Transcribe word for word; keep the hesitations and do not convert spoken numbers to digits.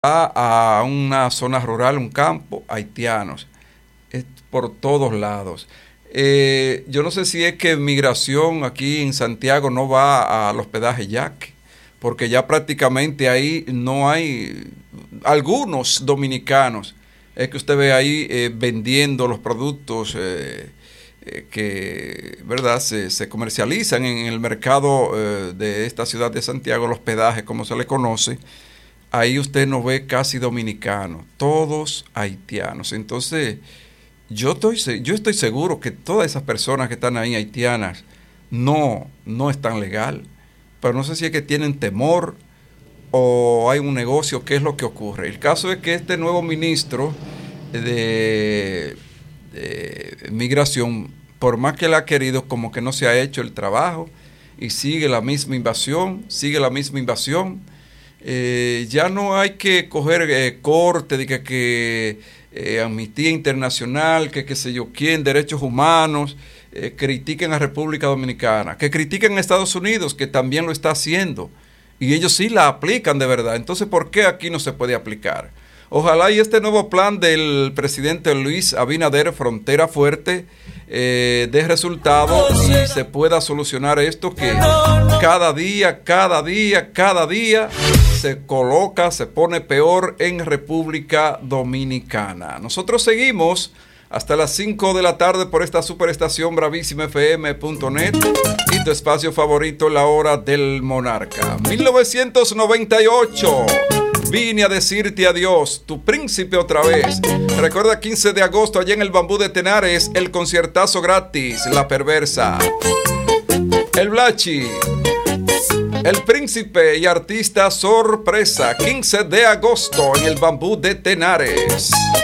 a, a una zona rural, un campo, haitianos, es por todos lados. Eh, yo no sé si es que migración aquí en Santiago no va al hospedaje Yaque, porque ya prácticamente ahí no hay algunos dominicanos. Es que usted ve ahí eh, vendiendo los productos eh, eh, que verdad se, se comercializan en el mercado eh, de esta ciudad de Santiago, el hospedaje, como se le conoce. Ahí usted no ve casi dominicanos, todos haitianos. Entonces, yo estoy, yo estoy seguro que todas esas personas que están ahí haitianas no, no están legal, pero no sé si es que tienen temor o hay un negocio. ¿Qué es lo que ocurre? El caso es que este nuevo ministro de, de migración, por más que él ha querido, como que no se ha hecho el trabajo y sigue la misma invasión, sigue la misma invasión. Eh, ya no hay que coger eh, corte de que, que eh, Amnistía Internacional, que qué sé yo quién, derechos humanos, eh, critiquen a República Dominicana, que critiquen a Estados Unidos, que también lo está haciendo. Y ellos sí la aplican de verdad. Entonces, ¿por qué aquí no se puede aplicar? Ojalá y este nuevo plan del presidente Luis Abinader, Frontera Fuerte, eh, dé resultado y se pueda solucionar esto que cada día, cada día, cada día se coloca, se pone peor en República Dominicana. Nosotros seguimos hasta las cinco de la tarde por esta superestación bravísima f m punto net y tu espacio favorito, La Hora del Monarca. mil novecientos noventa y ocho, vine a decirte adiós, tu príncipe otra vez. Recuerda, quince de agosto, allá en el Bambú de Tenares, el conciertazo gratis, La Perversa, El Blachi, El Príncipe y artista sorpresa, quince de agosto en el Bambú de Tenares.